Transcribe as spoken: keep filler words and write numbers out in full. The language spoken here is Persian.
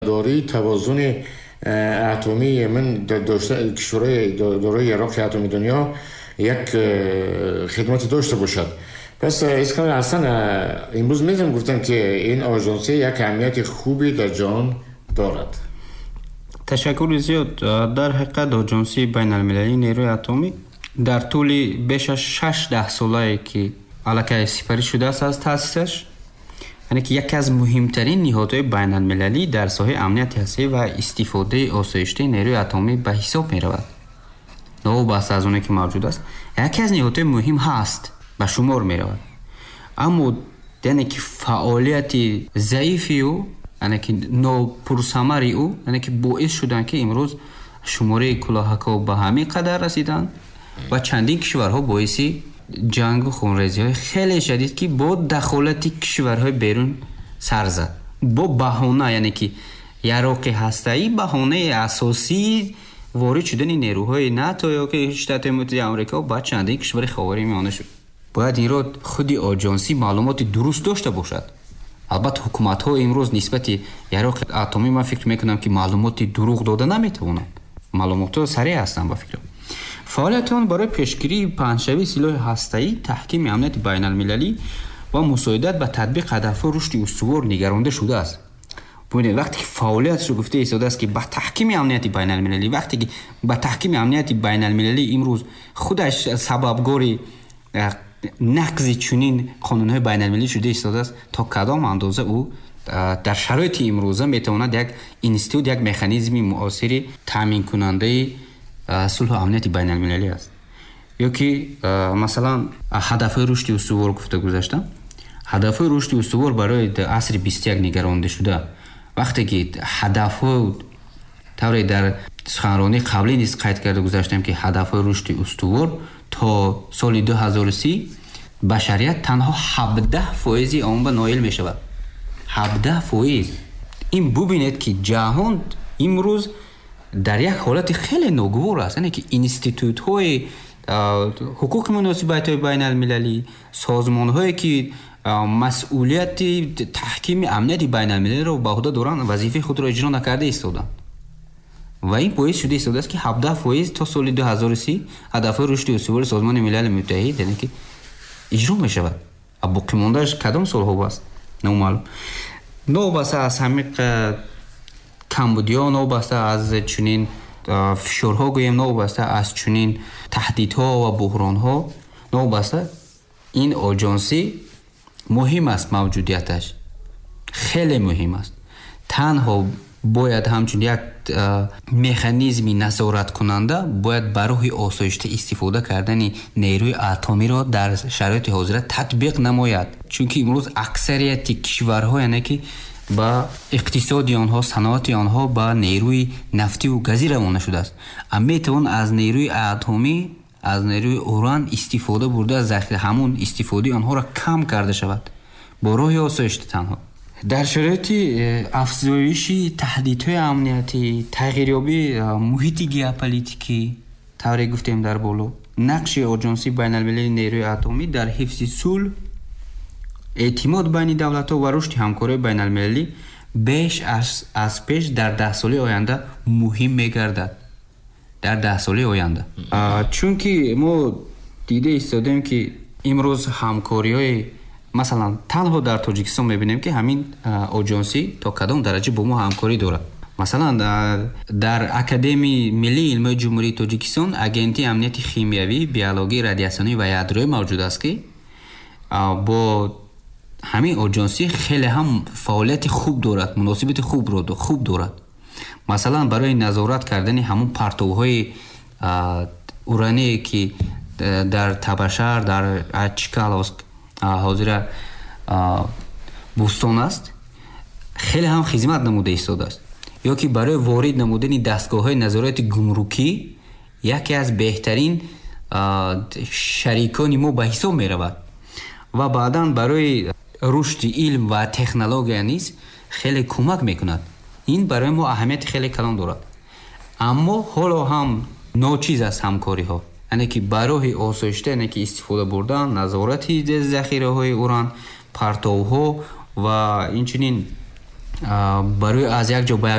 داری توازن اتمی من داشته کشورهای دارای راه اتمی دنیا یک خدمت داشته باشد. پس اسکان اصلا امروز میتونم گفتم که این آژانسی یک اهمیت خوبی در جهان دارد. تشکر زیاد. در حقیقت آژانسی بین المللی نیروی اتمی در طول بیش از شش ده ساله که علاقه سپری شده است از تأسیسش، یعنی که یکی از مهمترین نهادهای بین المللی در ساحه امنیت هسته‌ای و استفاده آسایشی نیروی اتمی به حساب می رود. نو بحث از اونه که موجود است، یکی از نهادهای مهم هست به شمار می رود. اما یعنی که فعالیت ضعیفی او، یعنی که ناپرثمری او، یعنی که باعث شدن که امروز شماره کلاهک‌ها به همین قدر رسیدن و چندین کشورها باعثی جنگ و خونریزی‌های خیلی شدید که با دخالت کشورهای بیرون سر زد. با بهانه، یعنی که یراق هسته‌ای بهانه اساسی وارد شدن نیروهای ناتو یا که ایالات متحده آمریکا با چندین کشور خاورمیانه شد. باید این را خودی آژانسی معلومات درست داشته باشد. البته حکومت‌ها امروز نسبت یراق اتمی من فکر میکنم که معلومات دروغ داده نمیتونن. معلومات صریح هستن با فکر. فعالیت آن برای پیشگیری پنه‌شوی سلاح هسته‌ای، تحکیم امنیت بین المللی و مساعدت به تطبیق هدف‌های رشد استوار نگرانده شده است. ببینید وقتی که فعالیتش رو گفته ایستاده است که به تحکیم امنیت بین المللی، وقتی که به تحکیم امنیت بین المللی امروز خودش سببگار نقض چنین قانون‌های بین المللی شده ایستاده است، تا کدام اندازه او در شرایط امروزه میتواند یک اینستیتوت، یک مکانیزم مؤثر تامین کننده صلح و امنیت بین المللی است. یا که مثلا هدف‌های رشد استوار گفته گذاشتم، هدف‌های رشد استوار برای عصر بیست و یک نگرانده شده. وقتی که هدف‌ها طوری در سخنرانی قبلی نیز قید کرده گذاشتم که هدف‌های رشد استوار تا سال دو هزار و سی بشریت تنها هفده فایز آن به نایل می شود. هفده فایز. این ببینید که جهان امروز در یک حالت خیلی ناگوار است، یعنی که اینستیتوت های حقوق مناسبت های بین المللی، سازمان هایی که مسئولیت تحکیم امنیت بین المللی را به عهده دارند وظیفه خود را اجرا نکرده ایستادند و این باعث شده ایستاده است که هفده فایز تا سال دو هزار و سی هدف رشد استوار سازمان ملل متحد یعنی که اجرا می شود. باقی مونده‌اش کدام سال ها است نامعلوم. نوبسته از همین کمبودیا، نوبسته از چنین فشارها گویم، نوبسته از چنین تهدیدها و بحرانها، نوبسته این آژانسی مهم است. موجودیتش خیلی مهم است. تنها باید همچون یک مکانیزمی نظارت کننده باید برای آسایش استفاده کردن نیروی اتمی را در شرایط حاضر تطبیق نماید، چون که امروز اکثریت کشورها یعنی که با اقتصادی آنها، صنعت آنها با نیروی نفتی و گازی روانه شده است. اما میتوان از نیروی اتمی، از نیروی اوران استفاده برده از ذخیره همون استفاده آنها را کم کرده شود با راه آسایش. تنها در شرایط افزایش تهدیدهای امنیتی، تغییریابی محیط ژئوپلیتیکی طوری گفتیم در بالا، نقش آژانسی بین المللی نیروی اتمی در حفظ صلح، اعتماد بین دولت‌ها و رشد همکاری بین المللی بیش از از پیش در ده سال آینده مهم می‌گردد. در ده سال آینده چون که ما دیده ایستادیم که امروز همکاری‌های مثلا تنها در تاجیکستان می‌بینیم که همین آژانسی تا کدام درجه با ما همکاری دارد. مثلا در, در اکادمی ملی علم جمهوری تاجیکستان اگنتی امنیت شیمیایی، بیولوژی، رادیاسیونی و یادرویی موجود است که با همین آژانسی خیلی هم فعالیت خوب دارد، مناسبت خوب رو خوب دارد. مثلا برای نظارت کردن همون پرتوهای اورانی که در تبشر، در اچکال حاضر بوستون است خیلی هم خدمت نموده ایستاده است. یا که برای وارد نمودن دستگاه‌های نظارت گمرکی یکی از بهترین شریکان ما به حساب می رود و بعداً برای رشد علم و تکنولوژی نیز خیلی کمک میکند. این برای ما اهمیت خیلی کلان دارد. اما حالا هم ناچیز است همکاری ها، یعنی که برای آسایش یعنی که استفاده بردن نظارت ذخیره های اوران، پرتوها و اینچنین барои аз як ҷо ба